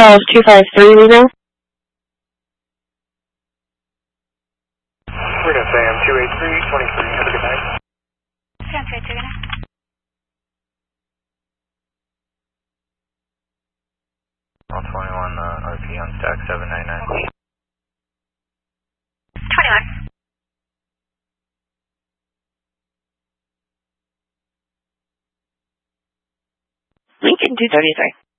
Charles 253 Reno. Reno Sam 283-23. Have a good night. Sam 283 Reno. All 21 RP on stack 799. 21. Lincoln 233.